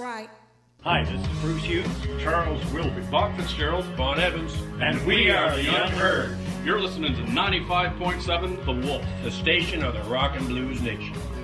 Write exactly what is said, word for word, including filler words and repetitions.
right. Hi, this is Bruce Hughes, Charles Wilby, Bob Fitzgerald, Vaughn Evans, and we are the Unheard. You're listening to ninety-five point seven The Wolf, the station of the Rock and Blues Nation.